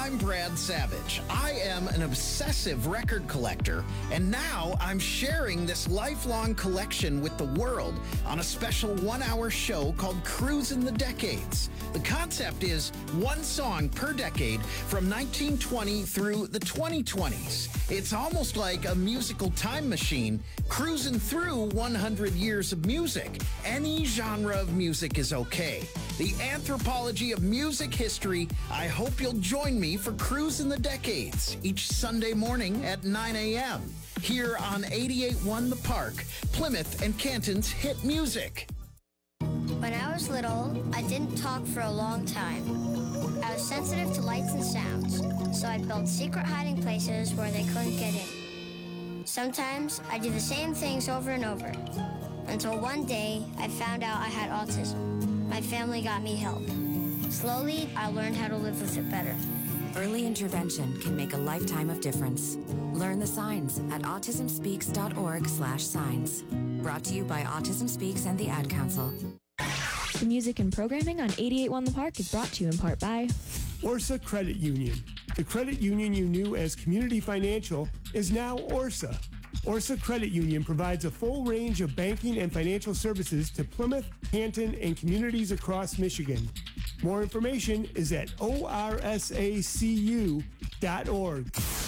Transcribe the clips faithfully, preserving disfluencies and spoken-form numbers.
I'm Brad Savage. I am an obsessive record collector, and now I'm sharing this lifelong collection with the world on a special one-hour show called Cruisin' the Decades. The concept is one song per decade from nineteen twenty through the twenty twenties. It's almost like a musical time machine cruising through one hundred years of music. Any genre of music is okay. The anthropology of music history. I hope you'll join me for Cruisin' the Decades each Sunday morning at nine a.m. here on eighty-eight point one The Park, Plymouth and Canton's hit music. When I was little, I didn't talk for a long time. I was sensitive to lights and sounds, so I built secret hiding places where they couldn't get in. Sometimes I do the same things over and over, until one day I found out I had autism. My family got me help. Slowly, I learned how to live with it better. Early intervention can make a lifetime of difference. Learn the signs at autism speaks dot org slash signs. Brought to you by Autism Speaks and the Ad Council. The music and programming on eighty-eight point one The Park is brought to you in part by Orsa Credit Union. The credit union you knew as Community Financial is now Orsa. Orsa Credit Union provides a full range of banking and financial services to Plymouth, Canton, and communities across Michigan. More information is at O R S A C U dot org.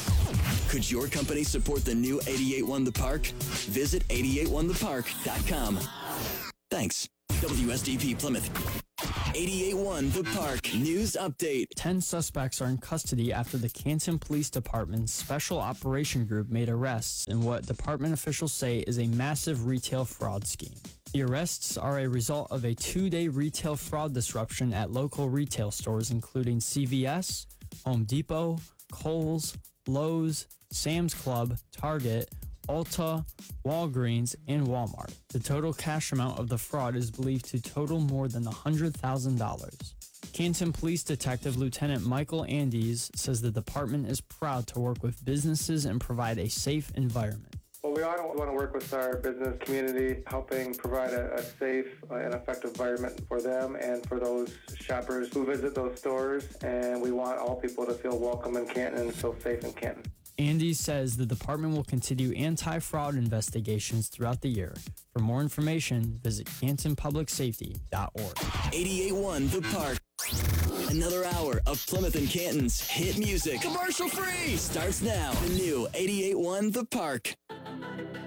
Could your company support the new eighty-eight point one The Park? Visit eighty-eight one the park dot com. Thanks. W S D P Plymouth. eighty-eight point one The Park News Update. Ten suspects are in custody after the Canton Police Department's Special Operation Group made arrests in what department officials say is a massive retail fraud scheme. The arrests are a result of a two-day retail fraud disruption at local retail stores including C V S, Home Depot, Kohl's, Lowe's, Sam's Club, Target, Ulta, Walgreens, and Walmart. The total cash amount of the fraud is believed to total more than one hundred thousand dollars. Canton Police Detective Lieutenant Michael Andes says the department is proud to work with businesses and provide a safe environment. Well, we all want to work with our business community, helping provide a, a safe and effective environment for them and for those shoppers who visit those stores, and we want all people to feel welcome in Canton and feel safe in Canton. Andy says the department will continue anti-fraud investigations throughout the year. For more information, visit canton public safety dot org. eighty-eight point one The Park. Another hour of Plymouth and Canton's hit music. Commercial free! Starts now. The new eighty-eight point one The Park.